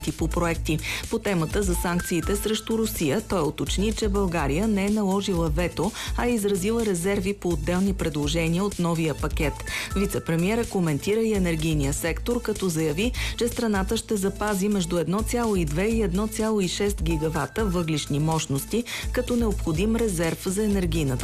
по проекти. По темата за санкциите срещу Русия, той уточни, че България не е наложила вето, а е изразила резерви по отделни предложения от новия пакет. Вицепремиерът коментира и енергийния сектор, като заяви, че страната ще запази между 1,2 и 1,6 гигавата въглищни мощности, като необходим резерв за енергийната